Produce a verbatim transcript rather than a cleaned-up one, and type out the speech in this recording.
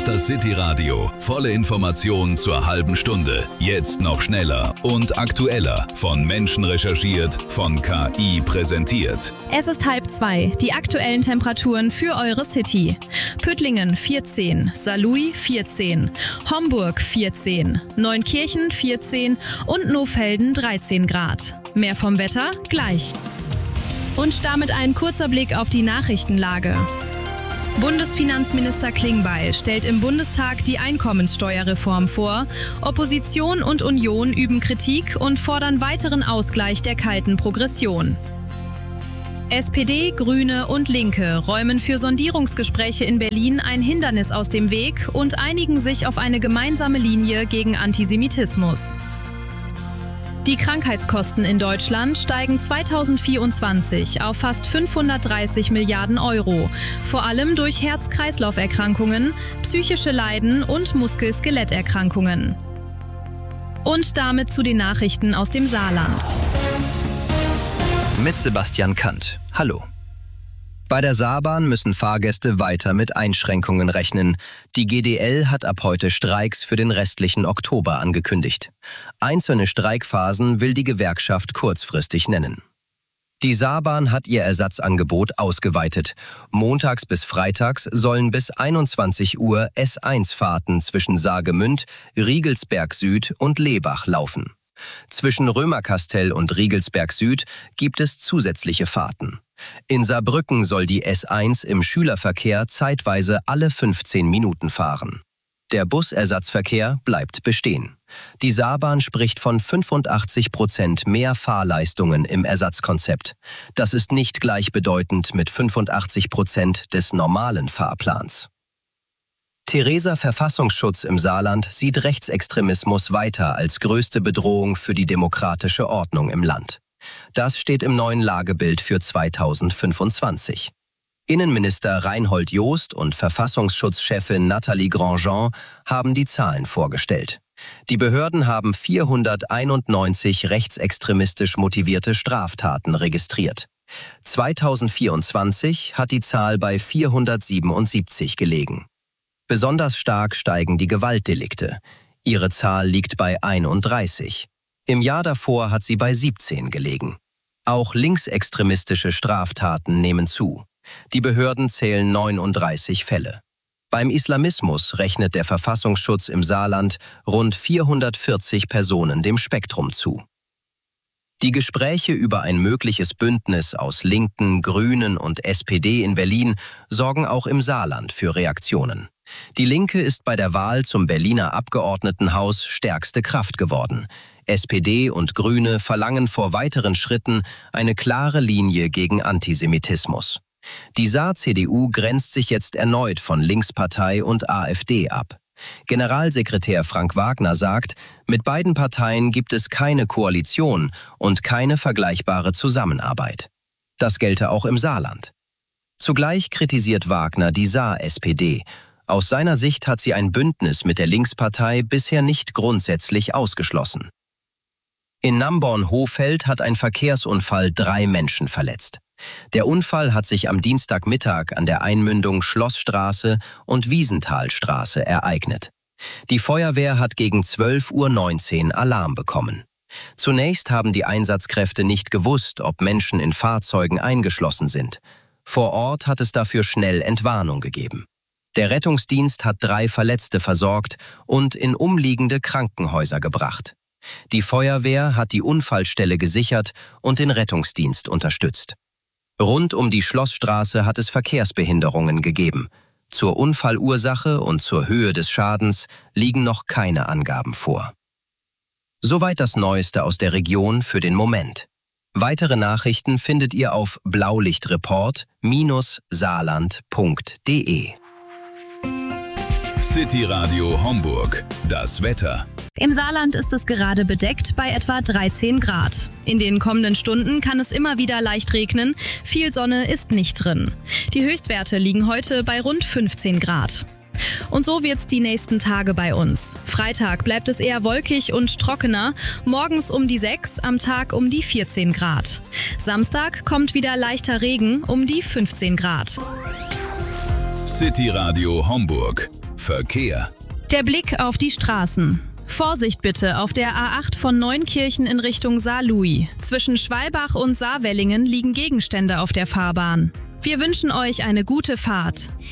ist das City Radio. Volle Informationen zur halben Stunde. Jetzt noch schneller und aktueller. Von Menschen recherchiert, von K I präsentiert. Es ist halb zwei. Die aktuellen Temperaturen für eure City. Püttlingen vierzehn, Saarlouis vierzehn, Homburg vierzehn, Neunkirchen vierzehn und Nohfelden dreizehn Grad. Mehr vom Wetter gleich. Und damit ein kurzer Blick auf die Nachrichtenlage. Bundesfinanzminister Klingbeil stellt im Bundestag die Einkommenssteuerreform vor. Opposition und Union üben Kritik und fordern weiteren Ausgleich der kalten Progression. S P D, Grüne und Linke räumen für Sondierungsgespräche in Berlin ein Hindernis aus dem Weg und einigen sich auf eine gemeinsame Linie gegen Antisemitismus. Die Krankheitskosten in Deutschland steigen zweitausendvierundzwanzig auf fast fünfhundertdreißig Milliarden Euro, vor allem durch Herz-Kreislauf-Erkrankungen, psychische Leiden und Muskel-Skeletterkrankungen. Und damit zu den Nachrichten aus dem Saarland. Mit Sebastian Kant. Hallo. Bei der Saarbahn müssen Fahrgäste weiter mit Einschränkungen rechnen. Die G D L hat ab heute Streiks für den restlichen Oktober angekündigt. Einzelne Streikphasen will die Gewerkschaft kurzfristig nennen. Die Saarbahn hat ihr Ersatzangebot ausgeweitet. Montags bis freitags sollen bis einundzwanzig Uhr S eins Fahrten zwischen Saargemünd, Riegelsberg Süd und Lebach laufen. Zwischen Römerkastell und Riegelsberg Süd gibt es zusätzliche Fahrten. In Saarbrücken soll die S eins im Schülerverkehr zeitweise alle fünfzehn Minuten fahren. Der Busersatzverkehr bleibt bestehen. Die Saarbahn spricht von fünfundachtzig Prozent mehr Fahrleistungen im Ersatzkonzept. Das ist nicht gleichbedeutend mit fünfundachtzig Prozent des normalen Fahrplans. Theresa Verfassungsschutz im Saarland sieht Rechtsextremismus weiter als größte Bedrohung für die demokratische Ordnung im Land. Das steht im neuen Lagebild für zweitausendfünfundzwanzig. Innenminister Reinhold Jost und Verfassungsschutzchefin Nathalie Grandjean haben die Zahlen vorgestellt. Die Behörden haben vierhunderteinundneunzig rechtsextremistisch motivierte Straftaten registriert. zweitausendvierundzwanzig hat die Zahl bei vierhundertsiebenundsiebzig gelegen. Besonders stark steigen die Gewaltdelikte. Ihre Zahl liegt bei einunddreißig. Im Jahr davor hat sie bei siebzehn gelegen. Auch linksextremistische Straftaten nehmen zu. Die Behörden zählen neununddreißig Fälle. Beim Islamismus rechnet der Verfassungsschutz im Saarland rund vierhundertvierzig Personen dem Spektrum zu. Die Gespräche über ein mögliches Bündnis aus Linken, Grünen und S P D in Berlin sorgen auch im Saarland für Reaktionen. Die Linke ist bei der Wahl zum Berliner Abgeordnetenhaus stärkste Kraft geworden. S P D und Grüne verlangen vor weiteren Schritten eine klare Linie gegen Antisemitismus. Die Saar-C D U grenzt sich jetzt erneut von Linkspartei und AfD ab. Generalsekretär Frank Wagner sagt, mit beiden Parteien gibt es keine Koalition und keine vergleichbare Zusammenarbeit. Das gelte auch im Saarland. Zugleich kritisiert Wagner die Saar-S P D. Aus seiner Sicht hat sie ein Bündnis mit der Linkspartei bisher nicht grundsätzlich ausgeschlossen. In Namborn-Hohfeld hat ein Verkehrsunfall drei Menschen verletzt. Der Unfall hat sich am Dienstagmittag an der Einmündung Schlossstraße und Wiesenthalstraße ereignet. Die Feuerwehr hat gegen zwölf Uhr neunzehn Alarm bekommen. Zunächst haben die Einsatzkräfte nicht gewusst, ob Menschen in Fahrzeugen eingeschlossen sind. Vor Ort hat es dafür schnell Entwarnung gegeben. Der Rettungsdienst hat drei Verletzte versorgt und in umliegende Krankenhäuser gebracht. Die Feuerwehr hat die Unfallstelle gesichert und den Rettungsdienst unterstützt. Rund um die Schlossstraße hat es Verkehrsbehinderungen gegeben. Zur Unfallursache und zur Höhe des Schadens liegen noch keine Angaben vor. Soweit das Neueste aus der Region für den Moment. Weitere Nachrichten findet ihr auf blaulichtreport Bindestrich saarland Punkt de. City Radio Homburg. Das Wetter. Im Saarland ist es gerade bedeckt bei etwa dreizehn Grad. In den kommenden Stunden kann es immer wieder leicht regnen. Viel Sonne ist nicht drin. Die Höchstwerte liegen heute bei rund fünfzehn Grad. Und so wird's die nächsten Tage bei uns. Freitag bleibt es eher wolkig und trockener, morgens um die sechs, am Tag um die vierzehn Grad. Samstag kommt wieder leichter Regen um die fünfzehn Grad. City Radio Homburg. Verkehr. Der Blick auf die Straßen. Vorsicht bitte auf der A acht von Neunkirchen in Richtung Saarlouis. Zwischen Schwalbach und Saarwellingen liegen Gegenstände auf der Fahrbahn. Wir wünschen euch eine gute Fahrt.